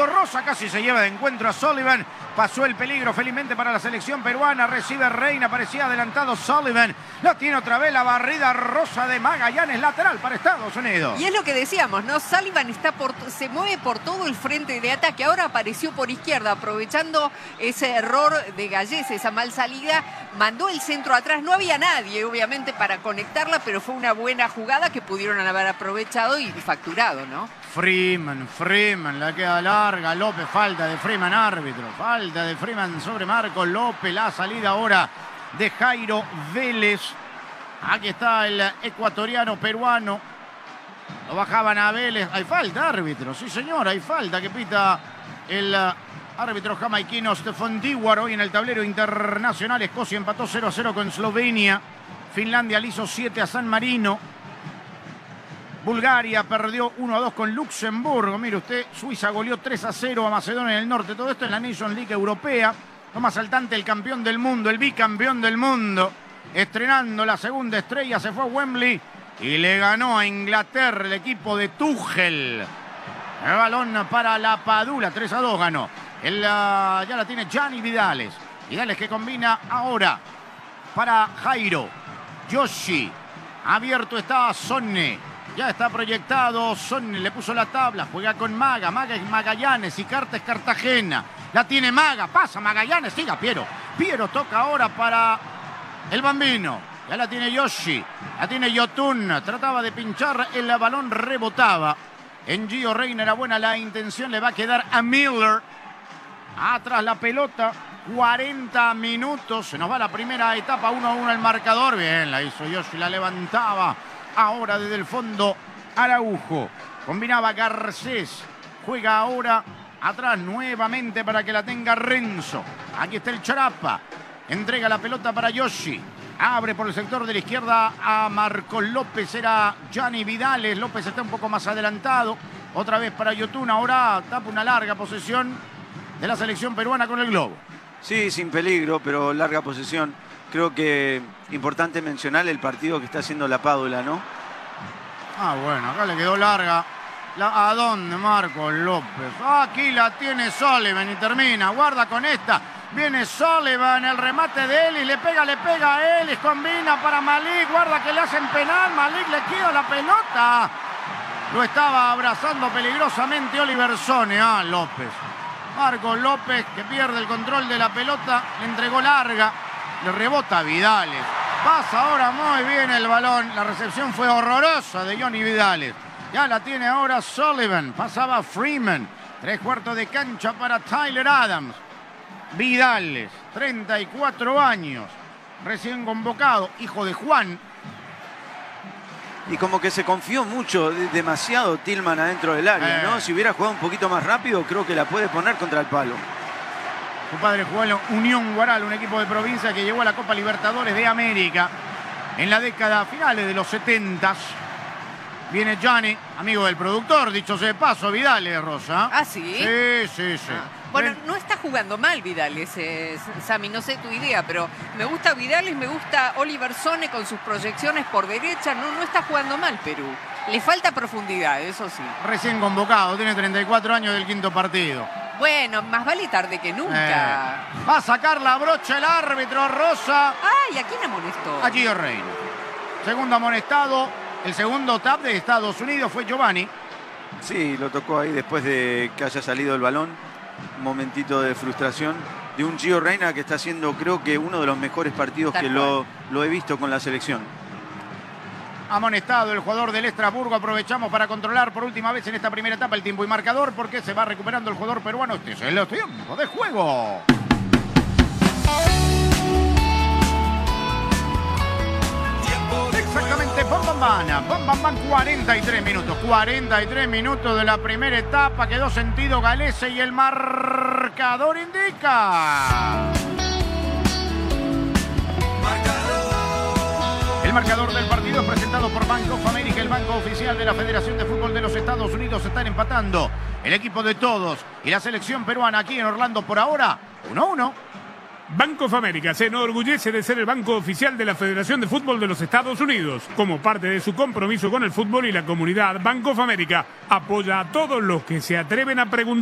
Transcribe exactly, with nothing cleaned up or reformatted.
Jairo Rosa casi se lleva de encuentro a Sullivan. Pasó el peligro felizmente para la selección peruana. Recibe Reina, parecía adelantado Sullivan. La tiene otra vez la barrida Rosa de Magallanes, lateral para Estados Unidos. Y es lo que decíamos, ¿no? Sullivan está por, se mueve por todo el frente de ataque. Ahora apareció por izquierda, aprovechando ese error de Gallés, esa mal salida. Mandó el centro atrás. No había nadie, obviamente, para conectarla, pero fue una buena jugada que pudieron haber aprovechado y facturado, ¿no? Freeman, Freeman, la queda larga. López, falta de Freeman, árbitro. Falta de Freeman sobre Marcos López. La salida ahora de Jairo Vélez. Aquí está el ecuatoriano peruano. Lo bajaban a Vélez. Hay falta, árbitro. Sí, señor, hay falta que pita el árbitro jamaiquino Stefan Dewar. Hoy en el tablero internacional, Escocia empató cero a cero con Eslovenia. Finlandia le hizo siete a San Marino. Bulgaria perdió uno a dos con Luxemburgo. Mire usted, Suiza goleó tres a cero a Macedonia del Norte. Todo esto en la Nations League europea. Lo más saltante, el campeón del mundo, el bicampeón del mundo. Estrenando la segunda estrella, se fue a Wembley y le ganó a Inglaterra el equipo de Tuchel. El balón para la Padula, tres a dos ganó. El, uh, ya la tiene Gianni Vidales. Vidales que combina ahora para Jairo. Yoshi. Abierto está Sonne. Ya está proyectado, Sonne le puso la tabla, juega con Maga, Maga es Magallanes y Carta es Cartagena. La tiene Maga, pasa Magallanes, siga Piero. Piero toca ahora para el Bambino. Ya la tiene Yoshi, la tiene Yotun. Trataba de pinchar, el balón rebotaba. En Gio Reyna era buena la intención, le va a quedar a Miller. Atrás la pelota, cuarenta minutos. Se nos va la primera etapa, uno a uno el marcador. Bien, la hizo Yoshi, la levantaba. Ahora desde el fondo Araujo. Combinaba Garcés. Juega ahora atrás nuevamente para que la tenga Renzo. Aquí está el Charapa. Entrega la pelota para Yoshi. Abre por el sector de la izquierda a Marcos López. Era Gianni Vidales. López está un poco más adelantado. Otra vez para Yotun. Ahora tapa una larga posesión de la selección peruana con el globo. Sí, sin peligro, pero larga posesión. Creo que importante mencionar el partido que está haciendo la Padula, ¿no? Ah, bueno, acá le quedó larga. La, ¿A dónde Marcos López? Aquí la tiene Sullivan y termina. Guarda con esta. Viene Sullivan, el remate de Ellis. Le pega, le pega a Ellis. Combina para Malik. Guarda que le hacen penal. Malik le queda la pelota. Lo estaba abrazando peligrosamente Oliver Sone. Ah, López. Marcos López que pierde el control de la pelota. Le entregó larga. Le rebota a Vidales. Pasa ahora muy bien el balón. La recepción fue horrorosa de Johnny Vidales. Ya la tiene ahora Sullivan. Pasaba Freeman. Tres cuartos de cancha para Tyler Adams. Vidales, treinta y cuatro años. Recién convocado. Hijo de Juan. Y como que se confió mucho, demasiado Tillman adentro del área, eh. ¿no? Si hubiera jugado un poquito más rápido, creo que la puede poner contra el palo. Su padre jugó en Unión Guaral, un equipo de provincia que llegó a la Copa Libertadores de América en la década finales de los setentas. Viene Gianni, amigo del productor, dicho sea de paso, Vidales, Rosa. ¿Ah, sí? Sí, sí, sí. Ah. Bueno, no está jugando mal Vidales, eh, Sami, no sé tu idea, pero me gusta Vidales, me gusta Oliver Sone con sus proyecciones por derecha. No, no está jugando mal Perú. Le falta profundidad, eso sí. Recién convocado, tiene treinta y cuatro años del quinto partido. Bueno, más vale tarde que nunca. Eh, va a sacar la brocha el árbitro, Rosa. Ay, ¿a quién amonestó? A Gio Reyna. Segundo amonestado, el segundo tap de Estados Unidos fue Giovanni. Sí, lo tocó ahí después de que haya salido el balón. Un momentito de frustración de un Gio Reyna que está haciendo, creo que uno de los mejores partidos Tal que lo, lo he visto con la selección. Amonestado el jugador del Estrasburgo. Aprovechamos para controlar por última vez en esta primera etapa el tiempo y marcador, porque se va recuperando el jugador peruano. Este es el tiempo de juego. Exactamente, bam, bam, bam, bam, bam, bam, cuarenta y tres minutos. cuarenta y tres minutos de la primera etapa. Quedó sentido Galese y el marcador indica. El marcador del partido es presentado por Bank of America, el banco oficial de la Federación de Fútbol de los Estados Unidos. Están empatando el equipo de todos y la selección peruana aquí en Orlando por ahora, uno a uno. Bank of America se enorgullece de ser el banco oficial de la Federación de Fútbol de los Estados Unidos. Como parte de su compromiso con el fútbol y la comunidad, Bank of America apoya a todos los que se atreven a preguntar.